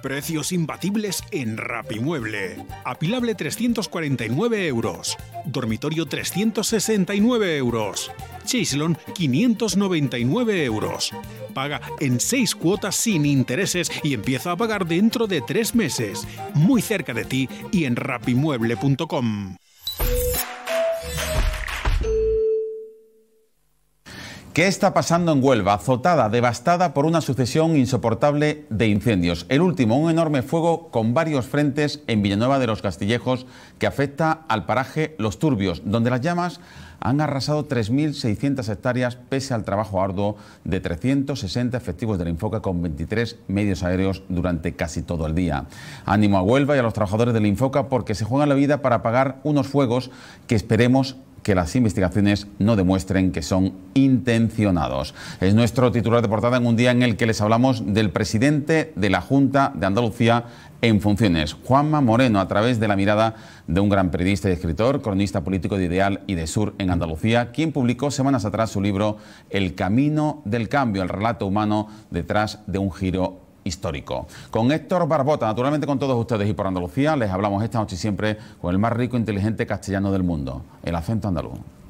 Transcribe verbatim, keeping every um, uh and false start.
Precios imbatibles en Rapimueble. Apilable trescientos cuarenta y nueve euros. Dormitorio trescientos sesenta y nueve euros. Chaiselon quinientos noventa y nueve euros. Paga en seis cuotas sin intereses y empieza a pagar dentro de tres meses. Muy cerca de ti y en rapimueble punto com. ¿Qué está pasando en Huelva? Azotada, devastada por una sucesión insoportable de incendios. El último, un enorme fuego con varios frentes en Villanueva de los Castillejos que afecta al paraje Los Turbios, donde las llamas han arrasado tres mil seiscientas hectáreas pese al trabajo arduo de trescientos sesenta efectivos del Infoca con veintitrés medios aéreos durante casi todo el día. Ánimo a Huelva y a los trabajadores del Infoca porque se juegan la vida para apagar unos fuegos que esperemos que las investigaciones no demuestren que son intencionados. Es nuestro titular de portada en un día en el que les hablamos del presidente de la Junta de Andalucía en funciones, Juanma Moreno, a través de la mirada de un gran periodista y escritor, cronista político de Ideal y de Sur en Andalucía, quien publicó semanas atrás su libro El camino del cambio, el relato humano detrás de un giro histórico. Con Héctor Barbota, naturalmente con todos ustedes y por Andalucía, les hablamos esta noche y siempre con el más rico e inteligente castellano del mundo, el acento andaluz.